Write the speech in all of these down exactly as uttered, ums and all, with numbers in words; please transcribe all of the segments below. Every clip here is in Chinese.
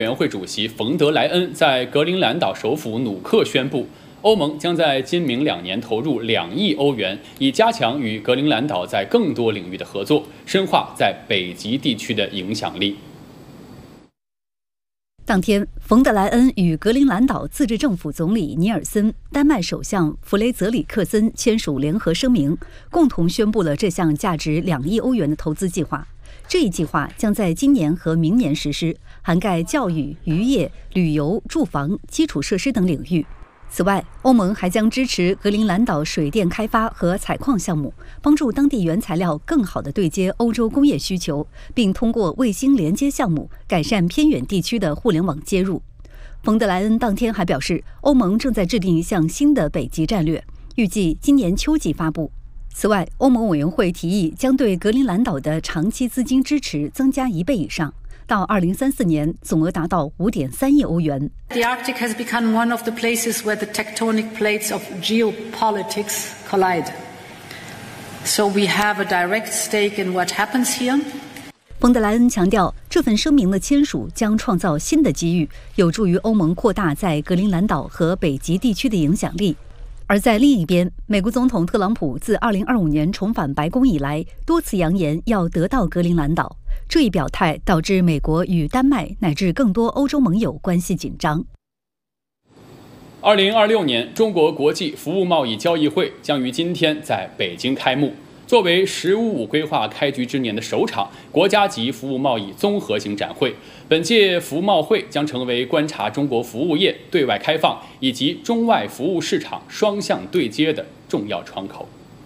委员会主席冯德莱恩在格陵兰岛首府努克宣布，欧盟将在今明两年投入两亿欧元，以加强与格陵兰岛在更多领域的合作，深化在北极地区的影响力。 当天，冯德莱恩与格陵兰岛自治政府总理尼尔森、丹麦首相弗雷泽里克森签署联合声明，共同宣布了这项价值两亿欧元的投资计划。这一计划将在今年和明年实施，涵盖教育、渔业、旅游、住房、基础设施等领域。此外，欧盟还将支持格陵兰岛水电开发和采矿项目，帮助当地原材料更好地对接欧洲工业需求，并通过卫星连接项目改善偏远地区的互联网接入。冯德莱恩当天还表示，欧盟正在制定一项新的北极战略，预计今年秋季发布。此外，欧盟委员会提议将对格陵兰岛的长期资金支持增加一倍以上，到二零三四年总额达到五点三亿欧元。 The Arctic has become one of the places where the tectonic plates of geopolitics collide. So we have a direct stake in what happens here. 冯德莱恩强调，这份声明的签署将创造新的机遇，有助于欧盟扩大在格陵兰岛和北极地区的影响力。而在另一边，美国总统特朗普自二零二五年重返白宫以来，多次扬言要得到格陵兰岛。这一表态导致美国与丹麦乃至更多欧洲盟友关系紧张。 二零二六年，中国国际服务贸易交易会将于今天在北京开幕。作为“十五五”规划开局之年的首场国家级服务贸易综合性展会，本届服贸会将成为观察中国服务业对外开放以及中外服务市场双向对接的重要窗口。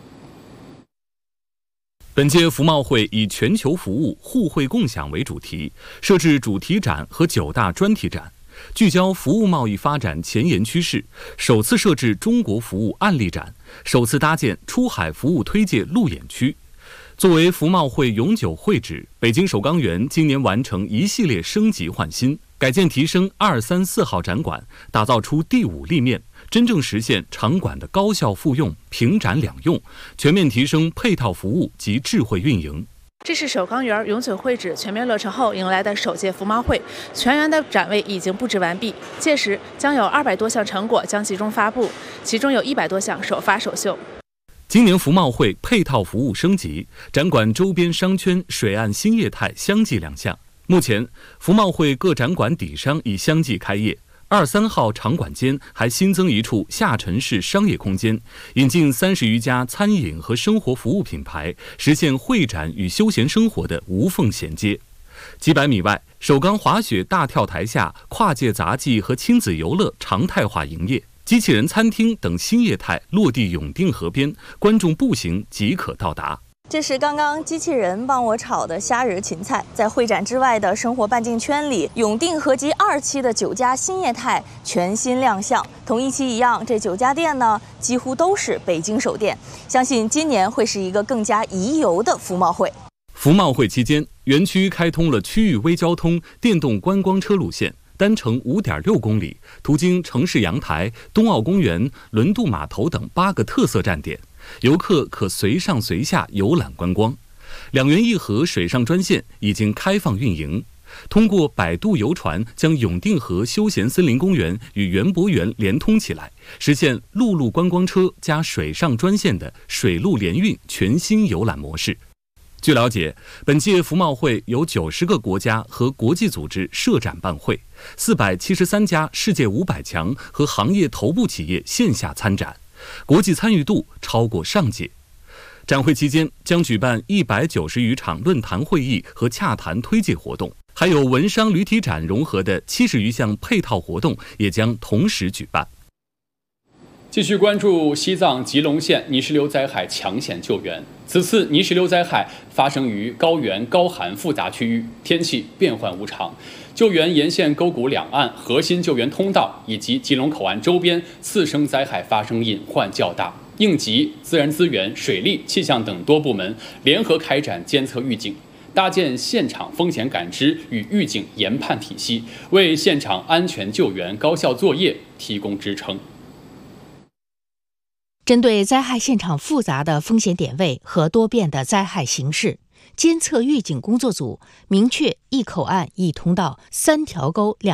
本届服贸会以全球服务互惠共享为主题，设置主题展和九大专题展，聚焦服务贸易发展前沿趋势，首次设置中国服务案例展，首次搭建出海服务推介路演区。作为服贸会永久会址，北京首钢园今年完成一系列升级换新，改建提升二三四号展馆，打造出第五立面，真正实现场馆的高效复用、平展两用，全面提升配套服务及智慧运营。 这是首钢园永久会址全面落成后迎来的首届服贸会，全园的展位已经布置完毕，届时将有二百多项成果将集中发布，其中有一百多项首发首秀。 今年服贸会配套服务升级，展馆周边商圈、水岸新业态相继亮相。目前，服贸会各展馆底商已相继开业。二三号场馆间还新增一处下沉式商业空间，引进三十余家餐饮和生活服务品牌，实现会展与休闲生活的无缝衔接。几百米外，首钢滑雪大跳台下，跨界杂技和亲子游乐常态化营业，机器人餐厅等新业态落地永定河边，观众步行即可到达。 这是刚刚机器人帮我炒的虾仁芹菜。在会展之外的生活半径圈里，永定合集二期的九家新业态全新亮相。同一期一样，这九家店呢几乎都是北京首店。相信今年会是一个更加宜游的服贸会。 服贸会期间，园区开通了区域微交通电动观光车路线，单程 五点六公里，途经城市阳台、冬奥公园、轮渡码头等八个特色站点。游客可随上随下游览观光。两园一河水上专线已经开放运营，通过摆渡游船将永定河休闲森林公园与园博园连通起来，实现陆路观光车加水上专线的水陆联运全新游览模式。据了解，本届服贸会有九十个国家和国际组织设展办会，四百七十三家世界五百强和行业头部企业线下参展，国际参与度超过上届。展会期间将举办一百九十余场论坛会议和洽谈推介活动，还有文商旅体展融合的七十余项配套活动也将同时举办。 继续关注西藏吉隆县泥石流灾害抢险救援。此次泥石流灾害发生于高原高寒复杂区域，天气变幻无常，救援沿线沟谷两岸核心救援通道以及吉隆口岸周边次生灾害发生隐患较大。应急、自然资源、水利、气象等多部门联合开展监测预警，搭建现场风险感知与预警研判体系，为现场安全救援高效作业提供支撑。 针对灾害现场复杂的风险点位和多变的灾害形势， 监测预警工作组，明确一口岸一通道三条沟两